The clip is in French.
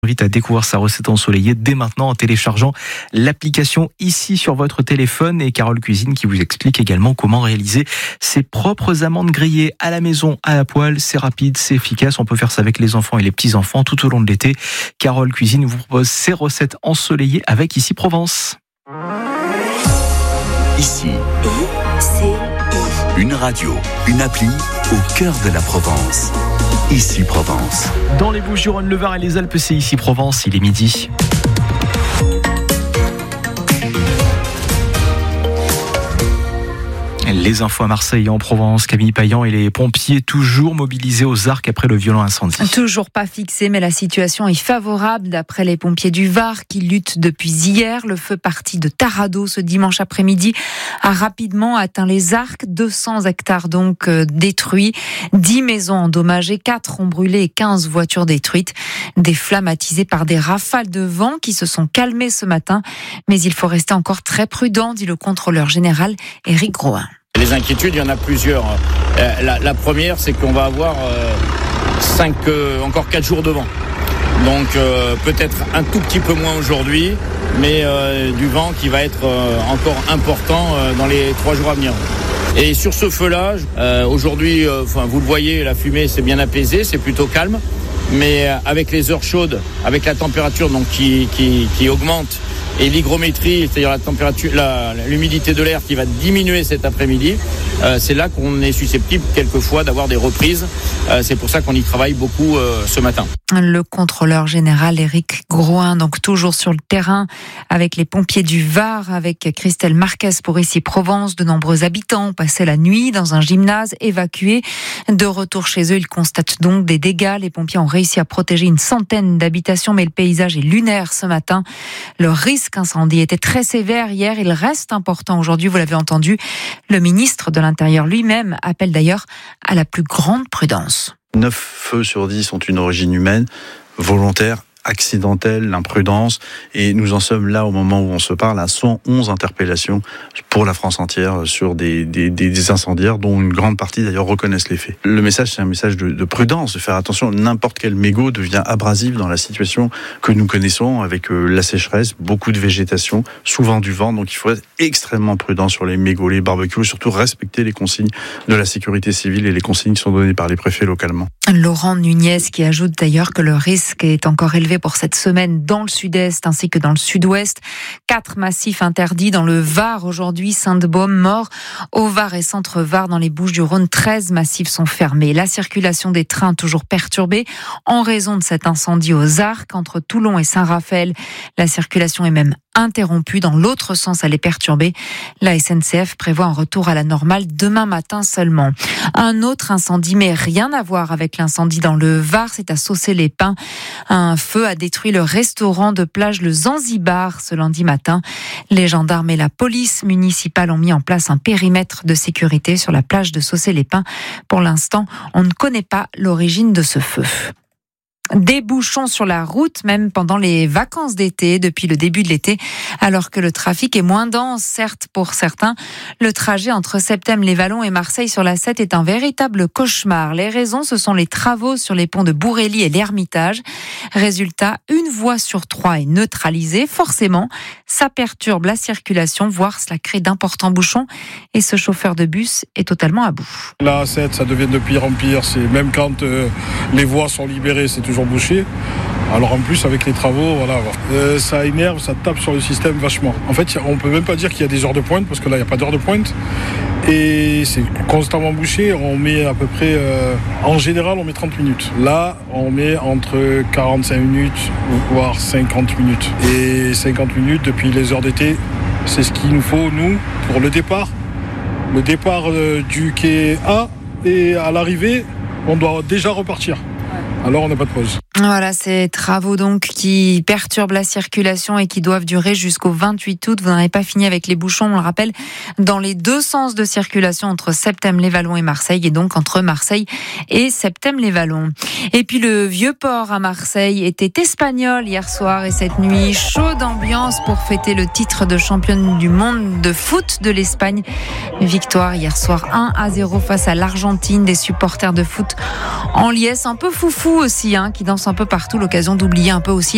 Invite à découvrir sa recette ensoleillée dès maintenant en téléchargeant l'application ici sur votre téléphone, et Carole Cuisine qui vous explique également comment réaliser ses propres amandes grillées à la maison, à la poêle. C'est rapide, c'est efficace, on peut faire ça avec les enfants et les petits-enfants tout au long de l'été. Carole Cuisine vous propose ses recettes ensoleillées avec Ici Provence. Ici, une radio, une appli au cœur de la Provence. Ici Provence. Dans les Bouches-du-Rhône, le Var et les Alpes, c'est Ici Provence, il est midi. Les infos à Marseille et en Provence, Camille Payan et les pompiers toujours mobilisés aux Arcs après le violent incendie. Toujours pas fixé, mais la situation est favorable d'après les pompiers du Var qui luttent depuis hier. Le feu parti de Tarado ce dimanche après-midi a rapidement atteint les Arcs. 200 hectares donc détruits, 10 maisons endommagées, 4 ont brûlé et 15 voitures détruites. Des flammes attisées par des rafales de vent qui se sont calmées ce matin. Mais il faut rester encore très prudent, dit le contrôleur général Éric Groin. Les inquiétudes, il y en a plusieurs. La première, c'est qu'on va avoir encore 4 jours de vent. Donc peut-être un tout petit peu moins aujourd'hui, mais du vent qui va être encore important dans les 3 jours à venir. Et sur ce feu-là, aujourd'hui, vous le voyez, la fumée s'est bien apaisée, c'est plutôt calme. Mais avec les heures chaudes, avec la température donc qui augmente, et l'hygrométrie, c'est-à-dire la température, l'humidité de l'air qui va diminuer cet après-midi, c'est là qu'on est susceptible quelquefois d'avoir des reprises. C'est pour ça qu'on y travaille beaucoup ce matin. Le contrôleur général Éric Groin, donc toujours sur le terrain avec les pompiers du Var, avec Christelle Marquez pour Ici Provence. De nombreux habitants ont passé la nuit dans un gymnase évacué. De retour chez eux, ils constatent donc des dégâts. Les pompiers ont réussi à protéger une centaine d'habitations, mais le paysage est lunaire ce matin. Le risque incendie était très sévère hier, il reste important aujourd'hui, vous l'avez entendu. Le ministre de l'Intérieur lui-même appelle d'ailleurs à la plus grande prudence. 9 feux sur 10 ont une origine humaine, volontaire, accidentelle, l'imprudence, et nous en sommes là au moment où on se parle à 111 interpellations pour la France entière sur des incendiaires dont une grande partie d'ailleurs reconnaissent les faits. Le message, c'est un message de prudence, de faire attention. N'importe quel mégot devient abrasif dans la situation que nous connaissons avec la sécheresse, beaucoup de végétation, souvent du vent, donc il faut être extrêmement prudent sur les mégots, les barbecues, et surtout respecter les consignes de la sécurité civile et les consignes qui sont données par les préfets localement. Laurent Nunez qui ajoute d'ailleurs que le risque est encore élevé pour cette semaine dans le sud-est ainsi que dans le sud-ouest. 4 massifs interdits dans le Var aujourd'hui, Sainte-Baume, Mort. Au Var et Centre-Var dans les Bouches-du-Rhône, 13 massifs sont fermés. La circulation des trains toujours perturbée en raison de cet incendie aux Arcs entre Toulon et Saint-Raphaël. La circulation est même interrompue. Dans l'autre sens, elle est perturbée. La SNCF prévoit un retour à la normale demain matin seulement. Un autre incendie, mais rien à voir avec l'incendie dans le Var, c'est à Saucé-les-Pins. Un feu a détruit le restaurant de plage Le Zanzibar ce lundi matin. Les gendarmes et la police municipale ont mis en place un périmètre de sécurité sur la plage de Saucé-les-Pins. Pour l'instant, on ne connaît pas l'origine de ce feu. Des bouchons sur la route, même pendant les vacances d'été, depuis le début de l'été, alors que le trafic est moins dense, certes pour certains. Le trajet entre Septèmes-les-Vallons et Marseille sur la 7 est un véritable cauchemar. Les raisons, ce sont les travaux sur les ponts de Bourrély et l'Ermitage. Résultat, une voie sur 3 est neutralisée. Forcément, ça perturbe la circulation, voire cela crée d'importants bouchons. Et ce chauffeur de bus est totalement à bout. La 7, ça devient de pire en pire. Même quand les voies sont libérées, c'est toujours bouché. Alors en plus avec les travaux, voilà, ça énerve, ça tape sur le système vachement. En fait, on peut même pas dire qu'il y a des heures de pointe parce que là il n'y a pas d'heure de pointe et c'est constamment bouché. On met à peu près, en général, on met 30 minutes. Là, on met entre 45 minutes voire 50 minutes. Et 50 minutes depuis les heures d'été, c'est ce qu'il nous faut nous pour le départ. Le départ du quai A et à l'arrivée, on doit déjà repartir. Alors on n'a pas de pause. Voilà, ces travaux donc qui perturbent la circulation et qui doivent durer jusqu'au 28 août. Vous n'en avez pas fini avec les bouchons, on le rappelle, dans les deux sens de circulation entre Septèmes-les-Vallons et Marseille, et donc entre Marseille et Septèmes-les-Vallons. Et puis le Vieux-Port à Marseille était espagnol hier soir et cette nuit, chaude ambiance pour fêter le titre de championne du monde de foot de l'Espagne. Victoire hier soir 1-0 face à l'Argentine, des supporters de foot en liesse, un peu foufou aussi, qui dansent un peu partout, l'occasion d'oublier un peu aussi